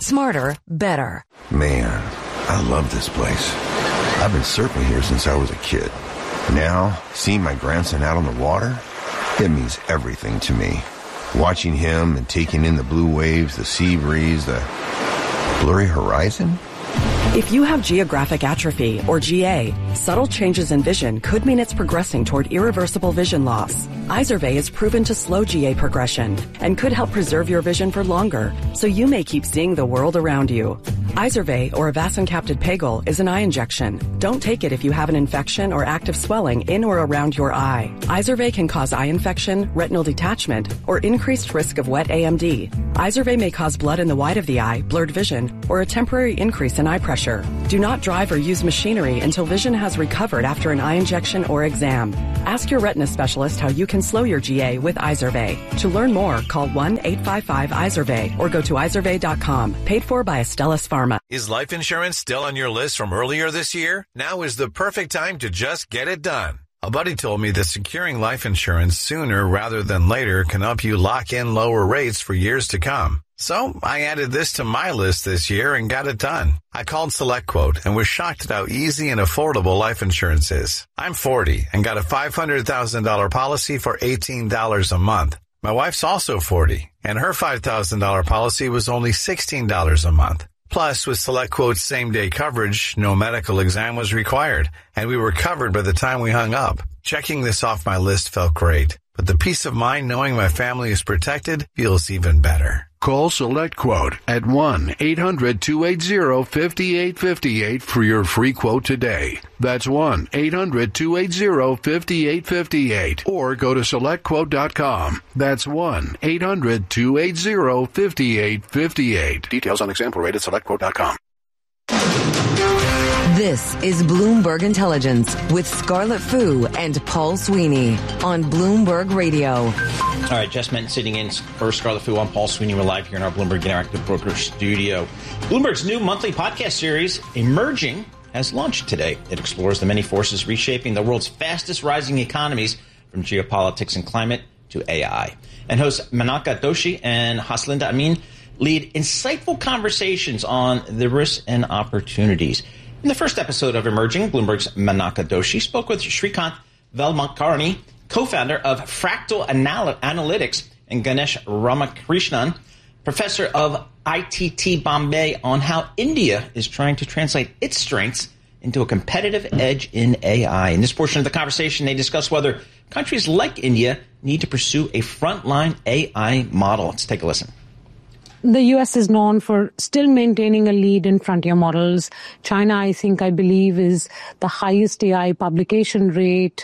Smarter, better. Man, I love this place. I've been surfing here since I was a kid. Now, seeing my grandson out on the water, it means everything to me. Watching him and taking in the blue waves, the sea breeze, the blurry horizon. If you have geographic atrophy, or GA, subtle changes in vision could mean it's progressing toward irreversible vision loss. Izervay is proven to slow GA progression and could help preserve your vision for longer, so you may keep seeing the world around you. Izervay, or avacincaptad pegol, is an eye injection. Don't take it if you have an infection or active swelling in or around your eye. Izervay can cause eye infection, retinal detachment, or increased risk of wet AMD. Izervay may cause blood in the white of the eye, blurred vision, or a temporary increase in eye pressure. Do not drive or use machinery until vision has recovered after an eye injection or exam. Ask your retina specialist how you can slow your GA with Izervay. To learn more, call 1-855-IZERVAY or go to izervay.com. Paid for by Astellas Pharma. Is life insurance still on your list from earlier this year? Now is the perfect time to just get it done. A buddy told me that securing life insurance sooner rather than later can help you lock in lower rates for years to come. So I added this to my list this year and got it done. I called SelectQuote and was shocked at how easy and affordable life insurance is. I'm 40 and got a $500,000 policy for $18 a month. My wife's also 40 and her $5,000 policy was only $16 a month. Plus, with SelectQuote's same-day coverage, no medical exam was required, and we were covered by the time we hung up. Checking this off my list felt great, but the peace of mind knowing my family is protected feels even better. Call SelectQuote at 1-800-280-5858 for your free quote today. That's 1-800-280-5858. Or go to SelectQuote.com. That's 1-800-280-5858. Details on example rate at SelectQuote.com. This is Bloomberg Intelligence with Scarlett Fu and Paul Sweeney on Bloomberg Radio. All right, Jess Menton sitting in for Scarlett Fu. I'm Paul Sweeney. We're live here in our Bloomberg Interactive Broker studio. Bloomberg's new monthly podcast series, Emerging, has launched today. It explores the many forces reshaping the world's fastest rising economies, from geopolitics and climate to AI. And hosts Menaka Doshi and Haslinda Amin lead insightful conversations on the risks and opportunities. In the first episode of Emerging, Bloomberg's Menaka Doshi spoke with Shrikant Velmakarni, co-founder of Fractal Analytics, and Ganesh Ramakrishnan, professor of ITT Bombay, on how India is trying to translate its strengths into a competitive edge in AI. In this portion of the conversation, they discuss whether countries like India need to pursue a frontline AI model. Let's take a listen. The U.S. is known for still maintaining a lead in frontier models. China, I believe, is the highest AI publication rate,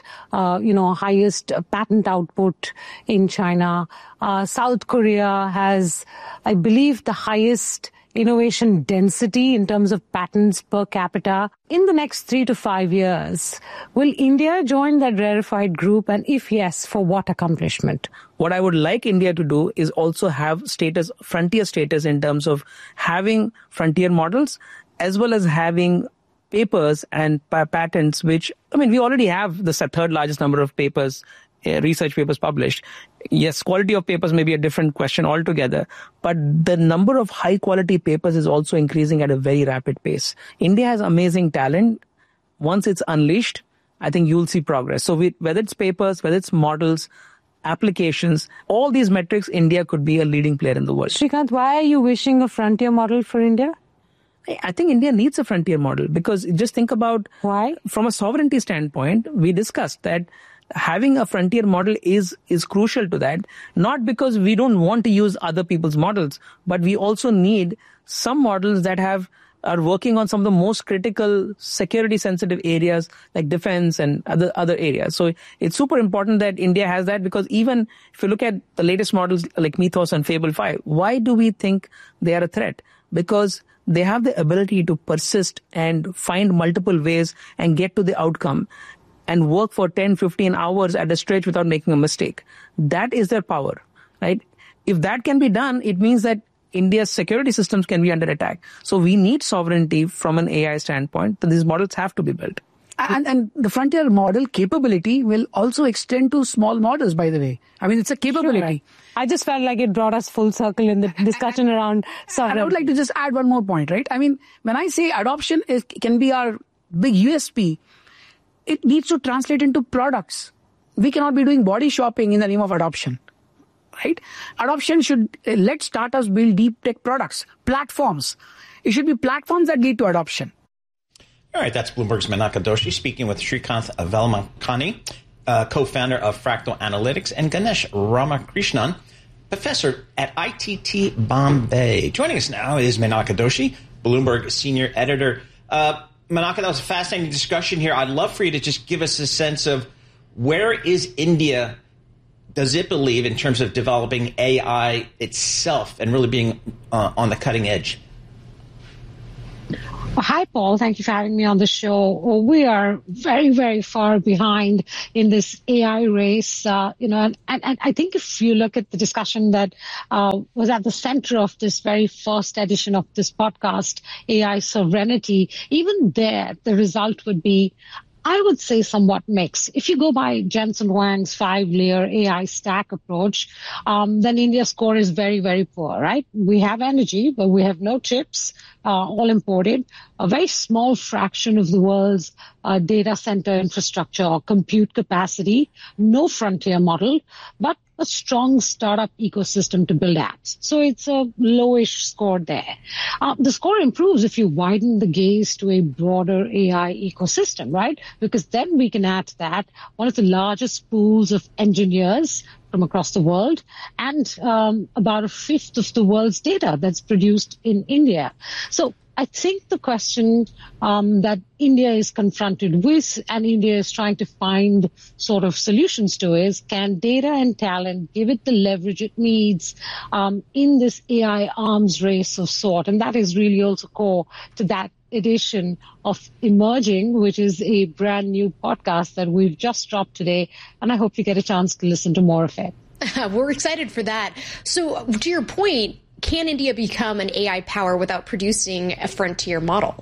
highest patent output in China. South Korea has, I believe, the highest innovation density in terms of patents per capita. In the next 3 to 5 years, will India join that rarefied group? And if yes, for what accomplishment? What I would like India to do is also have frontier status in terms of having frontier models, as well as having papers and patents, which, we already have the third largest number of papers, research papers published. Yes, quality of papers may be a different question altogether, but the number of high quality papers is also increasing at a very rapid pace. India has amazing talent. Once it's unleashed, I think you'll see progress. So whether it's papers, whether it's models, applications, all these metrics, India could be a leading player in the world. Shrikant, why are you wishing a frontier model for India? I think India needs a frontier model because just think about why. From a sovereignty standpoint, we discussed that having a frontier model is crucial to that, not because we don't want to use other people's models, but we also need some models that are working on some of the most critical security sensitive areas like defense and other areas. So it's super important that India has that, because even if you look at the latest models like Mythos and Fable 5, why do we think they are a threat? Because they have the ability to persist and find multiple ways and get to the outcome and work for 10, 15 hours at a stretch without making a mistake. That is their power, right? If that can be done, it means that India's security systems can be under attack. So we need sovereignty from an AI standpoint. So these models have to be built. And the frontier model capability will also extend to small models, by the way. I mean, it's a capability. Sure, right. I just felt like it brought us full circle in the discussion around sovereign. And I would like to just add one more point, right? I mean, when I say adoption can be our big USP, it needs to translate into products. We cannot be doing body shopping in the name of adoption, right? Adoption should let startups build deep tech products, platforms. It should be platforms that lead to adoption. All right, that's Bloomberg's Menaka Doshi speaking with Srikanth Velamakanni, co-founder of Fractal Analytics, and Ganesh Ramakrishnan, professor at ITT Bombay. Joining us now is Menaka Doshi, Bloomberg senior editor. Menaka, that was a fascinating discussion here. I'd love for you to just give us a sense of where is India, does it believe, in terms of developing AI itself and really being on the cutting edge? Well, hi, Paul. Thank you for having me on the show. We are very, very far behind in this AI race, and I think if you look at the discussion that was at the center of this very first edition of this podcast, AI sovereignty, even there, the result would be, I would say, somewhat mixed. If you go by Jensen Huang's 5-layer AI stack approach, then India's score is very, very poor, right? We have energy, but we have no chips, all imported. A very small fraction of the world's data center infrastructure or compute capacity, no frontier model, but a strong startup ecosystem to build apps. So it's a lowish score there. The score improves if you widen the gaze to a broader AI ecosystem, right? Because then we can add to that one of the largest pools of engineers from across the world and about a fifth of the world's data that's produced in India. So I think the question that India is confronted with and India is trying to find sort of solutions to is, can data and talent give it the leverage it needs in this AI arms race of sort? And that is really also core to that edition of Emerging, which is a brand new podcast that we've just dropped today. And I hope you get a chance to listen to more of it. We're excited for that. So to your point, can India become an AI power without producing a frontier model?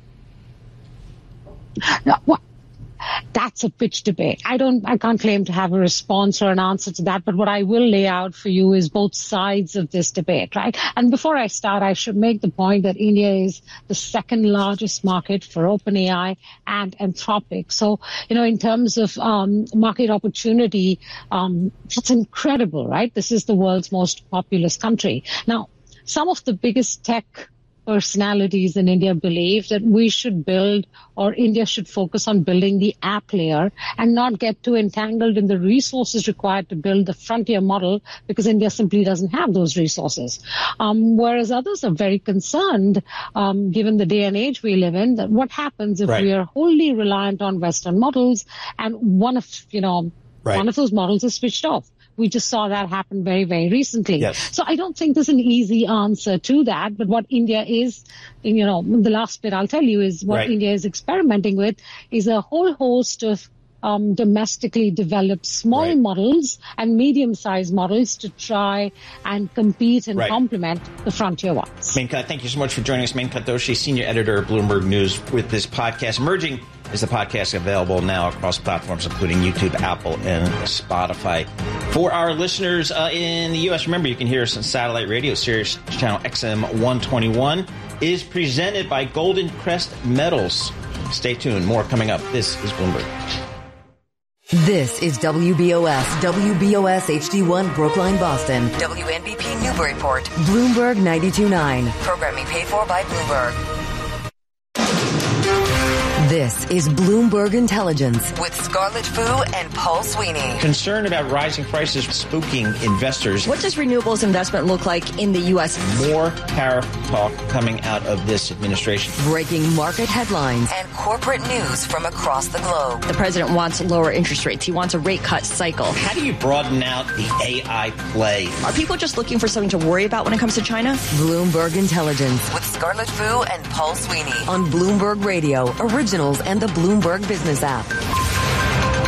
No, well, that's a pitch debate. I can't claim to have a response or an answer to that, but what I will lay out for you is both sides of this debate, right? And before I start, I should make the point that India is the second largest market for OpenAI and Anthropic. So, in terms of market opportunity, that's incredible, right? This is the world's most populous country. Now, some of the biggest tech personalities in India believe that we should build, or India should focus on building the app layer and not get too entangled in the resources required to build the frontier model, because India simply doesn't have those resources. Whereas others are very concerned, given the day and age we live in, that what happens if we are wholly reliant on Western models and one of those models is switched off. We just saw that happen very, very recently. Yes. So I don't think there's an easy answer to that. But what India is, the last bit I'll tell you is what India is experimenting with is a whole host of domestically developed small models and medium-sized models to try and compete and complement the frontier ones. Menka, thank you so much for joining us. Menka Doshi, senior editor of Bloomberg News, with this podcast. Emerging is the podcast available now across platforms, including YouTube, Apple, and Spotify. For our listeners in the U.S., remember, you can hear us on satellite radio. Sirius Channel XM 121 is presented by Golden Crest Metals. Stay tuned. More coming up. This is Bloomberg. This is WBOS HD1 Brookline, Boston. WNBP Newburyport. Bloomberg 92.9. Programming paid for by Bloomberg. This is Bloomberg Intelligence with Scarlett Fu and Paul Sweeney. Concern about rising prices spooking investors. What does renewables investment look like in the U.S.? More tariff talk coming out of this administration. Breaking market headlines and corporate news from across the globe. The president wants lower interest rates. He wants a rate cut cycle. How do you broaden out the AI play? Are people just looking for something to worry about when it comes to China? Bloomberg Intelligence with Scarlett Fu and Paul Sweeney on Bloomberg Radio, originals, and the Bloomberg Business app.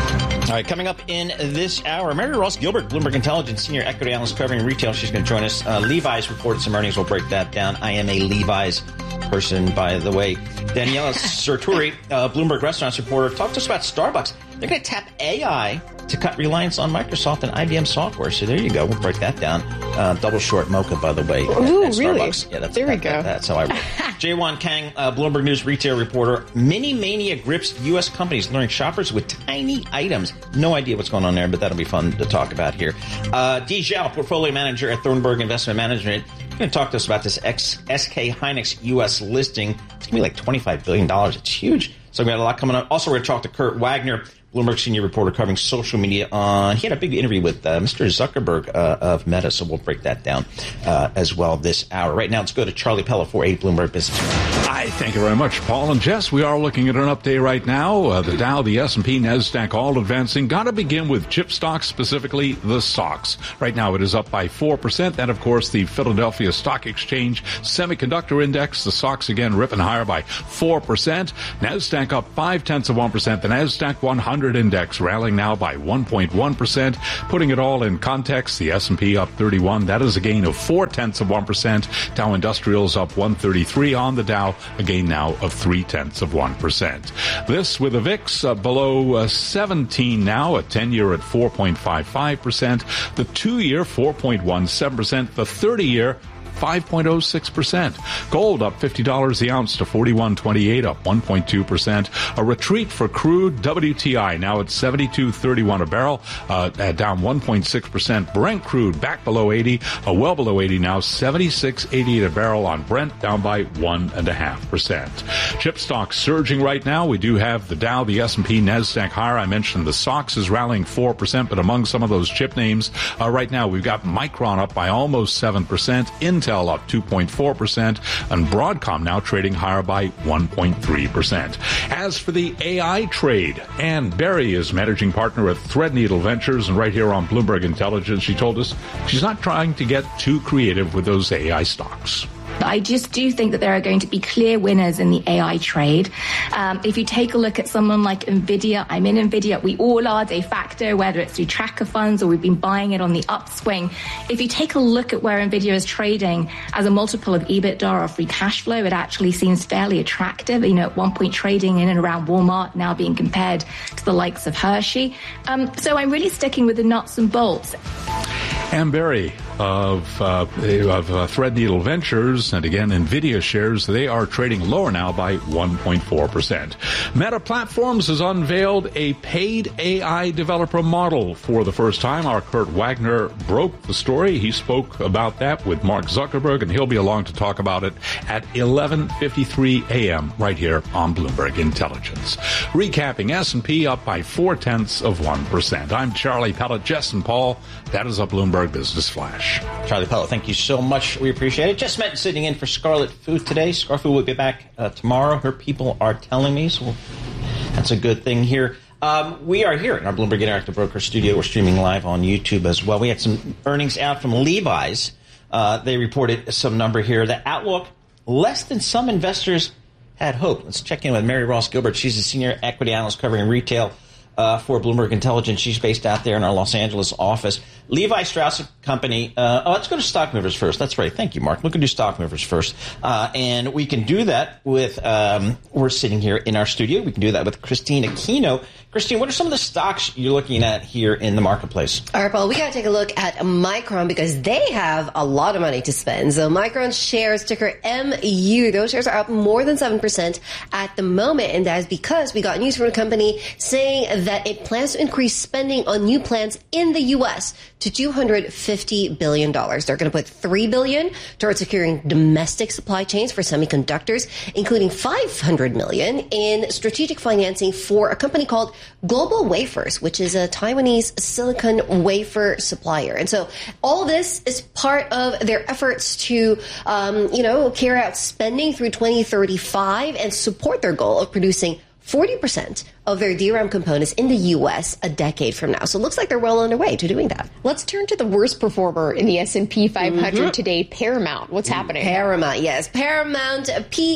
All right, coming up in this hour, Mary Ross Gilbert, Bloomberg Intelligence Senior Equity Analyst covering retail. She's going to join us. Levi's reported some earnings. We'll break that down. I am a Levi's person, by the way. Daniela Sirturi, Bloomberg Restaurants reporter, talked to us about Starbucks. They're going to tap AI to cut reliance on Microsoft and IBM software. So there you go. We'll break that down. Double short mocha, by the way. Ooh, at really? Starbucks. Yeah, there we go. That's how I roll. Jaewon Kang, Bloomberg News retail reporter. Mini mania grips U.S. companies, luring shoppers with tiny items. No idea what's going on there, but that'll be fun to talk about here. Di Zhao, portfolio manager at Thornburg Investment Management, going to talk to us about this SK Hynix U.S. listing. It's going to be like $25 billion. It's huge. So we got a lot coming up. Also, we're going to talk to Kurt Wagner, Bloomberg senior reporter covering social media. He had a big interview with Mr. Zuckerberg of Meta, so we'll break that down as well this hour. Right now, let's go to Charlie Pella for a Bloomberg Business. Hi, thank you very much, Paul and Jess. We are looking at an update right now. The Dow, the S&P, NASDAQ all advancing. Got to begin with chip stocks, specifically the SOX. Right now, it is up by 4%. And, of course, the Philadelphia Stock Exchange Semiconductor Index, the SOX again ripping higher by 4%. NASDAQ up 0.5%. The NASDAQ 100 index rallying now by 1.1%. Putting it all in context, the S&P up 31. That is a gain of 0.4%. Dow Industrials up 133 on the Dow, a gain now of 0.3%. This with the VIX below 17 now, a 10-year at 4.55%. The 2-year 4.17%. The 30-year 5.06%. Gold up $50 the ounce to $41.28, up 1.2%. A retreat for crude WTI now at $72.31 a barrel, down 1.6%. Brent crude back below 80, well below 80 now, $76.88 a barrel on Brent, down by 1.5%. Chip stocks surging right now. We do have the Dow, the S&P, NASDAQ higher. I mentioned the SOX is rallying 4%, but among some of those chip names right now, we've got Micron up by almost 7%. Intel up 2.4%, and Broadcom now trading higher by 1.3%. As for the AI trade, Ann Berry is managing partner at Threadneedle Ventures, and right here on Bloomberg Intelligence, she told us she's not trying to get too creative with those AI stocks. I just do think that there are going to be clear winners in the AI trade. If you take a look at someone like NVIDIA, I'm in NVIDIA, we all are de facto, whether it's through tracker funds or we've been buying it on the upswing. If you take a look at where NVIDIA is trading as a multiple of EBITDA or free cash flow, it actually seems fairly attractive. You know, at one point trading in and around Walmart, now being compared to the likes of Hershey. So I'm really sticking with the nuts and bolts. Ann Berry of Threadneedle Ventures, and again, NVIDIA shares, they are trading lower now by 1.4%. Meta Platforms has unveiled a paid AI developer model for the first time. Our Kurt Wagner broke the story. He spoke about that with Mark Zuckerberg, and he'll be along to talk about it at 11:53 a.m. right here on Bloomberg Intelligence. Recapping, S&P up by 0.4%. I'm Charlie Pellett, Jess and Paul. That is a Bloomberg Business Flash. Charlie Pellett, thank you so much. We appreciate it. Just met sitting in for Scarlet Fu today. Scarlet Fu will be back tomorrow. Her people are telling me, so that's a good thing here. We are here in our Bloomberg Interactive Broker studio. We're streaming live on YouTube as well. We had some earnings out from Levi's. They reported some number here. The outlook, less than some investors had hoped. Let's check in with Mary Ross Gilbert. She's a senior equity analyst covering retail for Bloomberg Intelligence. She's based out there in our Los Angeles office. Levi Strauss Company. Let's go to stock movers first. That's right. Thank you, Mark. We can do stock movers first. And we can do that with, we're sitting here in our studio. We can do that with Christine Aquino. Christine, what are some of the stocks you're looking at here in the marketplace? All right, Paul, we got to take a look at Micron because they have a lot of money to spend. So Micron shares, ticker MU, those shares are up more than 7% at the moment. And that's because we got news from the company saying that it plans to increase spending on new plants in the U.S. to $250 billion. They're going to put $3 billion towards securing domestic supply chains for semiconductors, including $500 million in strategic financing for a company called Global Wafers, which is a Taiwanese silicon wafer supplier. And so all this is part of their efforts to, carry out spending through 2035 and support their goal of producing 40% of their DRAM components in the U.S. a decade from now. So it looks like they're well on their way to doing that. Let's turn to the worst performer in the S&P 500 today, Paramount. What's happening? Paramount, yes. Paramount,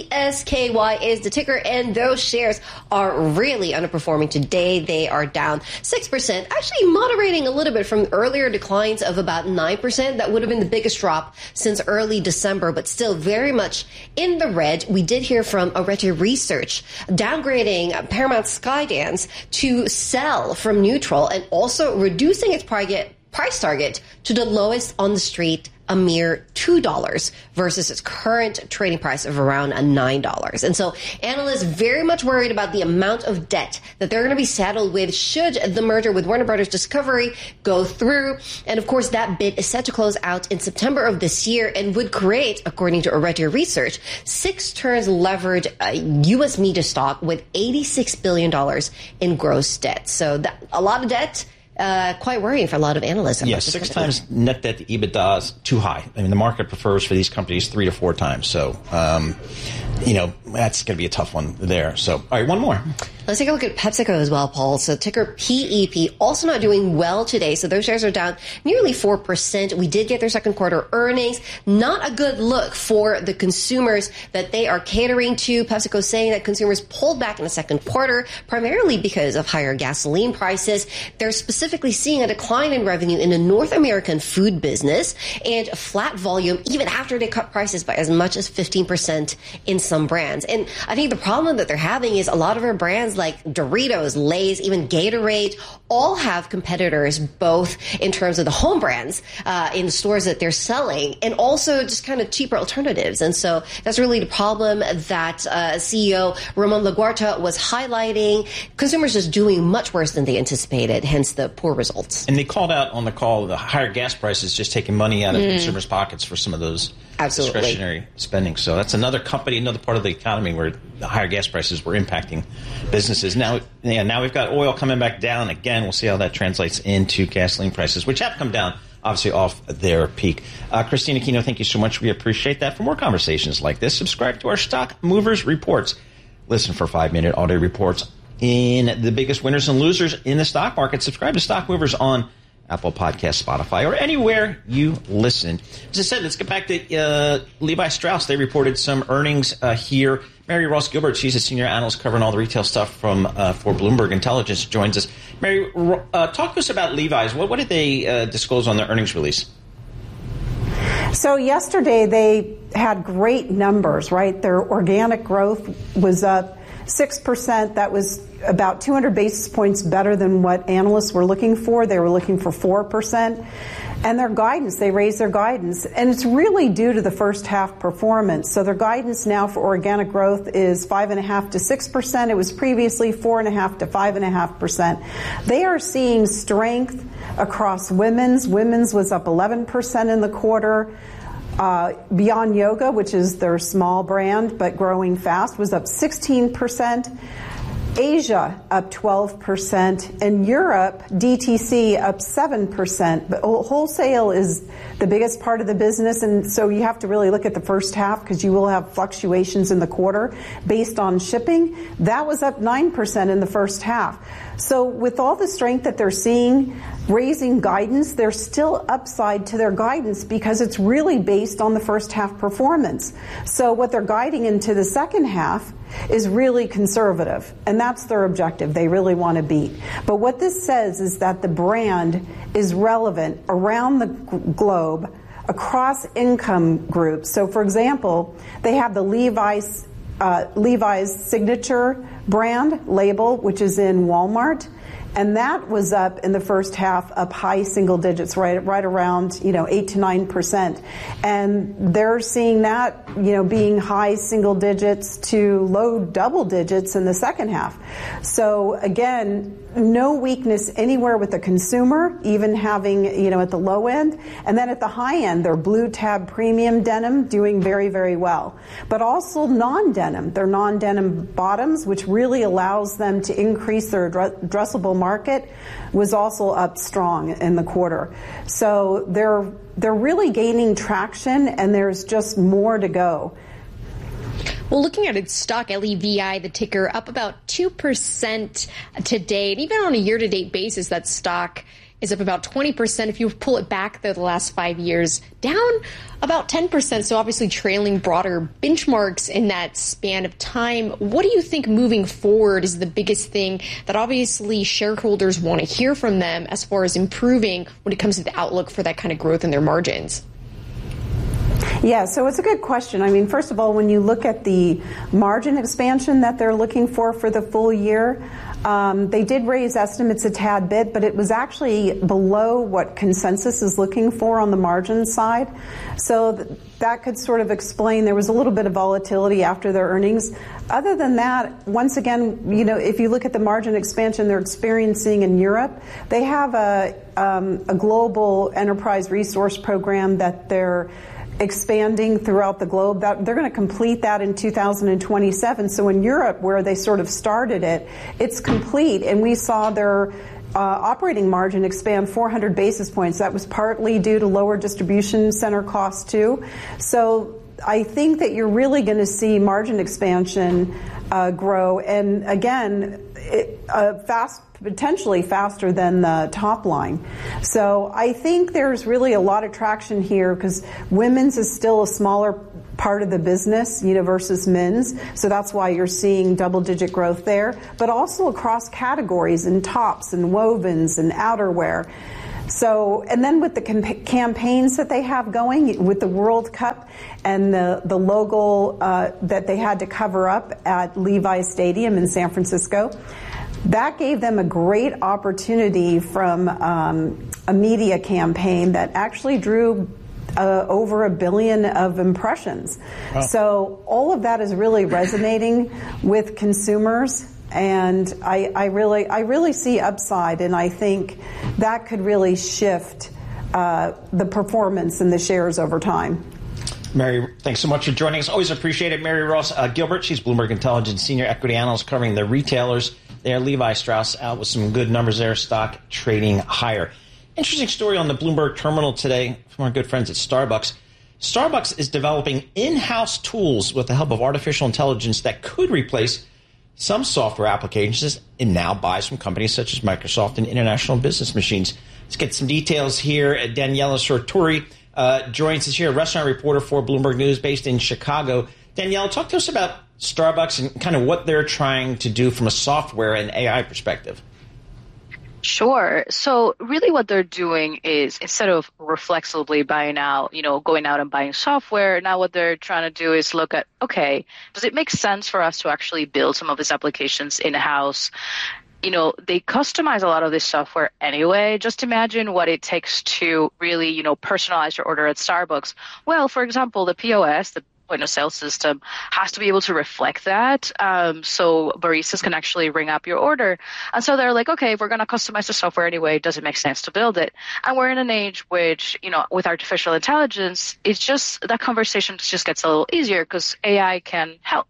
PSKY is the ticker, and those shares are really underperforming today. They are down 6%, actually moderating a little bit from earlier declines of about 9%. That would have been the biggest drop since early December, but still very much in the red. We did hear from Arete Research downgrading Paramount Skydance to sell from neutral and also reducing its price target to the lowest on the street, a mere $2 versus its current trading price of around $9. And so analysts very much worried about the amount of debt that they're going to be saddled with should the merger with Warner Brothers Discovery go through. And of course, that bid is set to close out in September of this year and would create, according to Arete Research, 6 turns levered U.S. media stock with $86 billion in gross debt. So a lot of debt. Quite worrying for a lot of analysts. Yes, 6 times net debt to EBITDA is too high. I mean, the market prefers for these companies 3 to 4 times. So, that's going to be a tough one there. So, all right, one more. Let's take a look at PepsiCo as well, Paul. So ticker PEP, also not doing well today. So those shares are down nearly 4%. We did get their second quarter earnings. Not a good look for the consumers that they are catering to. PepsiCo saying that consumers pulled back in the second quarter, primarily because of higher gasoline prices. They're specifically seeing a decline in revenue in the North American food business and a flat volume even after they cut prices by as much as 15% in some brands. And I think the problem that they're having is a lot of our brands like Doritos, Lay's, even Gatorade, all have competitors, both in terms of the home brands in the stores that they're selling and also just kind of cheaper alternatives. And so that's really the problem that CEO Ramon Laguarta was highlighting. Consumers just doing much worse than they anticipated, hence the poor results. And they called out on the call the higher gas prices just taking money out of consumers' pockets for some of those discretionary spending. So that's another company, another part of the economy where the higher gas prices were impacting businesses. Now we've got oil coming back down again. We'll see how that translates into gasoline prices, which have come down, obviously, off their peak. Christina Aquino, thank you so much. We appreciate that. For more conversations like this, subscribe to our Stock Movers Reports. Listen for 5-minute all-day reports in the biggest winners and losers in the stock market. Subscribe to Stock Movers on Apple Podcasts, Spotify, or anywhere you listen. As I said, let's get back to Levi Strauss. They reported some earnings here. Mary Ross Gilbert, she's a senior analyst covering all the retail stuff for Bloomberg Intelligence, joins us. Mary, talk to us about Levi's. What did they disclose on their earnings release? So yesterday they had great numbers, right? Their organic growth was up 6%. That was about 200 basis points better than what analysts were looking for. They were looking for 4%. And their guidance, they raised their guidance. And it's really due to the first half performance. So their guidance now for organic growth is 5.5% to 6%. It was previously 4.5% to 5.5%. They are seeing strength across women's. Women's was up 11% in the quarter. Beyond Yoga, which is their small brand but growing fast, was up 16%. Asia up 12%, and Europe, DTC, up 7%. But wholesale is the biggest part of the business, and so you have to really look at the first half because you will have fluctuations in the quarter based on shipping. That was up 9% in the first half. So with all the strength that they're seeing, raising guidance, there's still upside to their guidance because it's really based on the first half performance. So what they're guiding into the second half is really conservative, and that's their objective. They really want to beat. But what this says is that the brand is relevant around the globe across income groups. So for example, they have the Levi's signature brand label, which is in Walmart. And that was up in the first half, up high single digits, right around 8 to 9%, and they're seeing that being high single digits to low double digits in the second half. So again, no weakness anywhere with the consumer, even having at the low end, and then at the high end, their Blue Tab premium denim doing very, very well, but also non-denim. Their non-denim bottoms, which really allows them to increase their addressable market, was also up strong in the quarter. So they're really gaining traction, and there's just more to go. Well, looking at its stock, LEVI, the ticker, up about 2% today. And even on a year-to-date basis, that stock is up about 20%. If you pull it back, though, the last 5 years, down about 10%. So obviously trailing broader benchmarks in that span of time. What do you think moving forward is the biggest thing that obviously shareholders want to hear from them as far as improving when it comes to the outlook for that kind of growth in their margins? Yeah, so it's a good question. I mean, first of all, when you look at the margin expansion that they're looking for the full year, they did raise estimates a tad bit, but it was actually below what consensus is looking for on the margin side. So that could sort of explain there was a little bit of volatility after their earnings. Other than that, once again, you know, if you look at the margin expansion they're experiencing in Europe, they have a global enterprise resource program that they're expanding throughout the globe. That they're going to complete that in 2027. So in Europe, where they sort of started it, it's complete, and we saw their operating margin expand 400 basis points. That was partly due to lower distribution center costs too. So I think that you're really going to see margin expansion grow, and again, potentially faster than the top line. So I think there's really a lot of traction here because women's is still a smaller part of the business, you know, versus men's. So that's why you're seeing double-digit growth there, but also across categories in tops and wovens and outerwear. So, and then with the campaigns that they have going with the World Cup and the logo that they had to cover up at Levi's Stadium in San Francisco, that gave them a great opportunity from a media campaign that actually drew over 1 billion of impressions. Wow. So all of that is really resonating with consumers. And I really see upside, and I think that could really shift the performance in the shares over time. Mary, thanks so much for joining us. Always appreciate it. Mary Ross Gilbert, she's Bloomberg Intelligence Senior Equity Analyst covering the retailers there. Levi Strauss out with some good numbers there, stock trading higher. Interesting story on the Bloomberg terminal today from our good friends at Starbucks. Starbucks is developing in-house tools with the help of artificial intelligence that could replace some software applications it now buys from companies such as Microsoft and International Business Machines. Let's get some details here. Daniela Sartori joins us here, a restaurant reporter for Bloomberg News based in Chicago. Daniela, talk to us about Starbucks and kind of what they're trying to do from a software and AI perspective. Sure. So really what they're doing is instead of reflexively buying out, going out and buying software, now what they're trying to do is look at, okay, does it make sense for us to actually build some of these applications in-house? They customize a lot of this software anyway. Just imagine what it takes to really, personalize your order at Starbucks. Well, for example, the POS, the point of sale system, has to be able to reflect that, so baristas can actually ring up your order. And so they're like, okay, if we're going to customize the software anyway, does it make sense to build it? And we're in an age which, with artificial intelligence, it's just that conversation just gets a little easier because AI can help.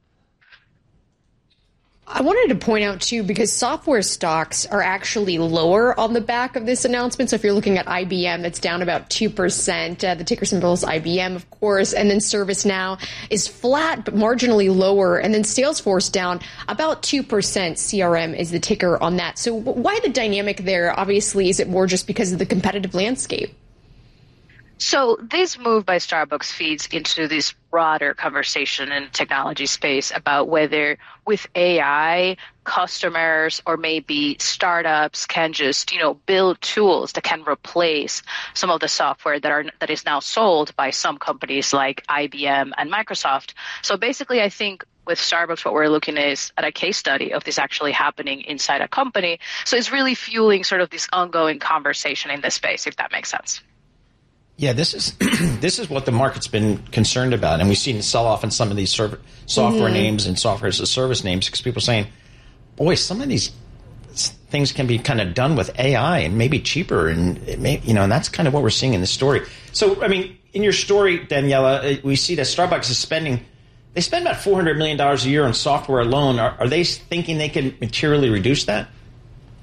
I wanted to point out, too, because software stocks are actually lower on the back of this announcement. So if you're looking at IBM, that's down about 2%. The ticker symbol is IBM, of course. And then ServiceNow is flat, but marginally lower. And then Salesforce down about 2%. CRM is the ticker on that. So why the dynamic there? Obviously, is it more just because of the competitive landscape? So this move by Starbucks feeds into this broader conversation in the technology space about whether with AI, customers or maybe startups can just, build tools that can replace some of the software that is now sold by some companies like IBM and Microsoft. So basically, I think with Starbucks, what we're looking is at a case study of this actually happening inside a company. So it's really fueling sort of this ongoing conversation in this space, if that makes sense. Yeah, this is what the market's been concerned about, and we've seen the sell-off in some of these software names and software as a service names because people are saying, boy, some of these things can be kind of done with AI and maybe cheaper, and it may, and that's kind of what we're seeing in this story. So, I mean, in your story, Daniela, we see that Starbucks is they spend about $400 million a year on software alone. Are they thinking they can materially reduce that?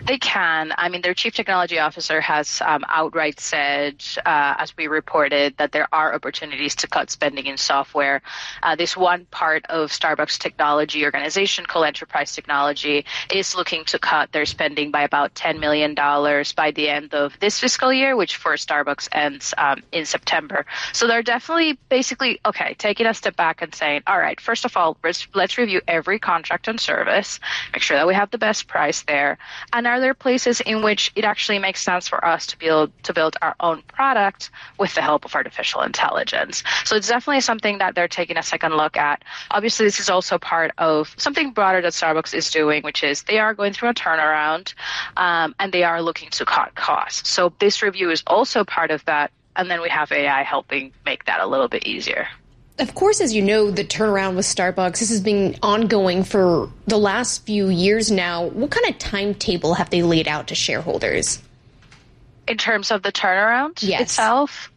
They can. I mean, their chief technology officer has outright said, as we reported, that there are opportunities to cut spending in software. This one part of Starbucks technology organization called Enterprise Technology is looking to cut their spending by about $10 million by the end of this fiscal year, which for Starbucks ends in September. So they're definitely basically, taking a step back and saying, all right, first of all, let's review every contract and service, make sure that we have the best price there. And are there places in which it actually makes sense for us to build our own product with the help of artificial intelligence? So it's definitely something that they're taking a second look at. Obviously, this is also part of something broader that Starbucks is doing, which is they are going through a turnaround, and they are looking to cut costs. So this review is also part of that. And then we have AI helping make that a little bit easier. Of course, as you know, the turnaround with Starbucks, this has been ongoing for the last few years now. What kind of timetable have they laid out to shareholders? In terms of the turnaround itself?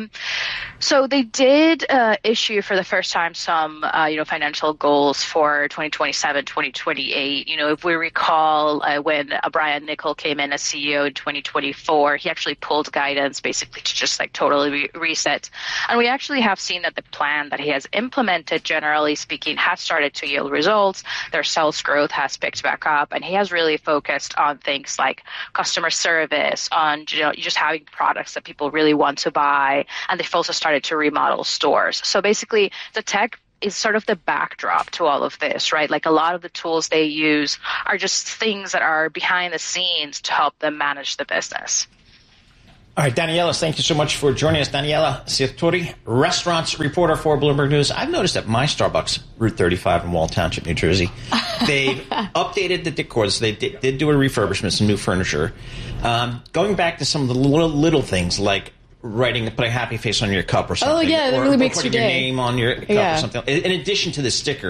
So they did issue for the first time some, financial goals for 2027, 2028. If we recall when Brian Niccol came in as CEO in 2024, he actually pulled guidance basically to just totally reset. And we actually have seen that the plan that he has implemented, generally speaking, has started to yield results. Their sales growth has picked back up, and he has really focused on things like customer service, on just having products that people really want to buy. And they've also started to remodel stores. So basically, the tech is sort of the backdrop to all of this, right? A lot of the tools they use are just things that are behind the scenes to help them manage the business. All right, Daniela, thank you so much for joining us. Daniela Sirturi, restaurants reporter for Bloomberg News. I've noticed at my Starbucks, Route 35 in Wall Township, New Jersey, they've updated the decor. So they did do a refurbishment, some new furniture. Going back to some of the little things like put a happy face on your cup or something. Oh, yeah, that really makes your day. Your name on your cup or something. In addition to the sticker.